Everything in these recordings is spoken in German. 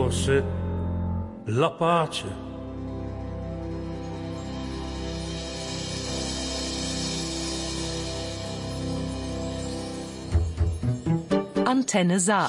fosse la pace. Antenne Saar.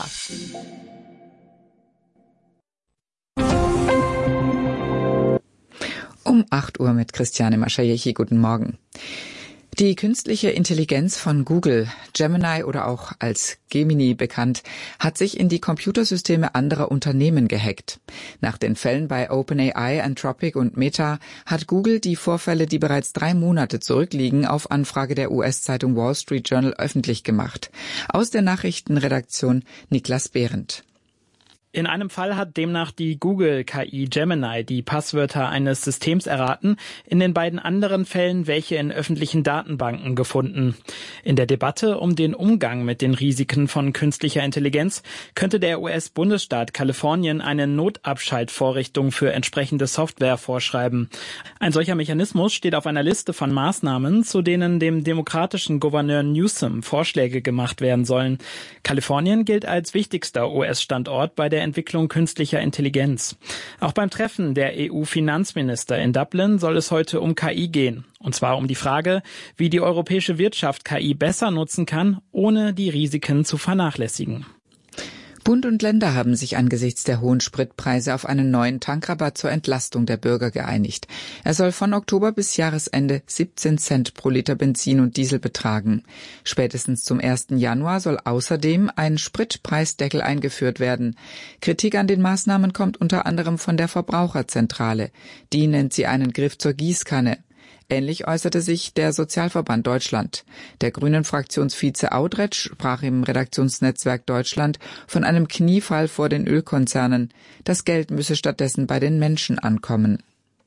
Um 8 Uhr mit Christiane Maschajechi. Guten Morgen. Die künstliche Intelligenz von Google, Gemini oder auch als Gemini bekannt, hat sich in die Computersysteme anderer Unternehmen gehackt. Nach den Fällen bei OpenAI, Anthropic und Meta hat Google die Vorfälle, die bereits 3 Monate zurückliegen, auf Anfrage der US-Zeitung Wall Street Journal öffentlich gemacht. Aus der Nachrichtenredaktion Niklas Behrendt. In einem Fall hat demnach die Google-KI Gemini die Passwörter eines Systems erraten, in den beiden anderen Fällen welche in öffentlichen Datenbanken gefunden. In der Debatte um den Umgang mit den Risiken von künstlicher Intelligenz könnte der US-Bundesstaat Kalifornien eine Notabschaltvorrichtung für entsprechende Software vorschreiben. Ein solcher Mechanismus steht auf einer Liste von Maßnahmen, zu denen dem demokratischen Gouverneur Newsom Vorschläge gemacht werden sollen. Kalifornien gilt als wichtigster US-Standort bei der Entwicklung künstlicher Intelligenz. Auch beim Treffen der EU-Finanzminister in Dublin soll es heute um KI gehen. Und zwar um die Frage, wie die europäische Wirtschaft KI besser nutzen kann, ohne die Risiken zu vernachlässigen. Bund und Länder haben sich angesichts der hohen Spritpreise auf einen neuen Tankrabatt zur Entlastung der Bürger geeinigt. Er soll von Oktober bis Jahresende 17 Cent pro Liter Benzin und Diesel betragen. Spätestens zum 1. Januar soll außerdem ein Spritpreisdeckel eingeführt werden. Kritik an den Maßnahmen kommt unter anderem von der Verbraucherzentrale. Die nennt sie einen Griff zur Gießkanne. Ähnlich äußerte sich der Sozialverband Deutschland. Der Grünen-Fraktionsvize Audretsch sprach im Redaktionsnetzwerk Deutschland von einem Kniefall vor den Ölkonzernen. Das Geld müsse stattdessen bei den Menschen ankommen.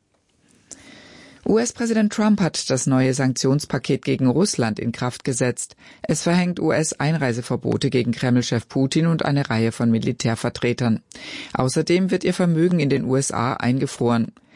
US-Präsident Trump hat das neue Sanktionspaket gegen Russland in Kraft gesetzt. Es verhängt US-Einreiseverbote gegen Kreml-Chef Putin und eine Reihe von Militärvertretern. Außerdem wird ihr Vermögen in den USA eingefroren.